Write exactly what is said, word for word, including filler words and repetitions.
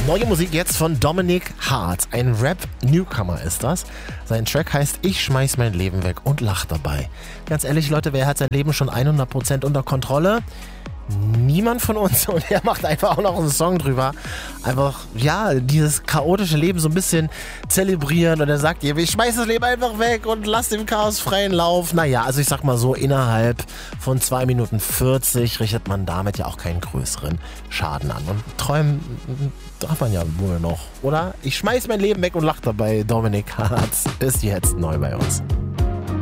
Neue Musik jetzt von Dominic Hart. Ein Rap-Newcomer ist das. Sein Track heißt Ich schmeiß mein Leben weg und lach dabei. Ganz ehrlich, Leute, wer hat sein Leben schon hundert Prozent unter Kontrolle? Niemand von uns. Und er macht einfach auch noch einen Song drüber. Einfach, ja, dieses chaotische Leben so ein bisschen zelebrieren. Und er sagt ihr, ich schmeiß das Leben einfach weg und lass dem Chaos freien Lauf. Naja, also ich sag mal so, innerhalb von zwei Minuten vierzig richtet man damit ja auch keinen größeren Schaden an. Und träumen darf man ja wohl noch, oder? Ich schmeiß mein Leben weg und lach dabei. Dominic Hart ist jetzt neu bei uns.